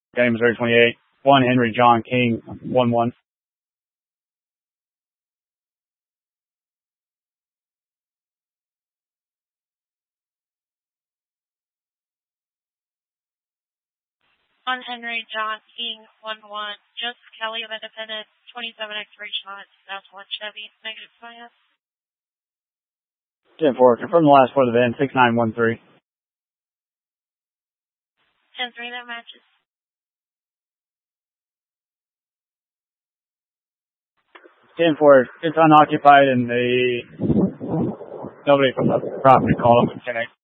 County, Missouri 28. 1 Henry John King 11. Henry John King 11. Joseph Kelly of Independent 27 X-ray shot. That's 1 Chevy. Negative plan. 10-4. Confirm the last 4 of the VIN 6913. 10-3. That matches. 10-4. It's unoccupied and nobody from the property called up with 10-8.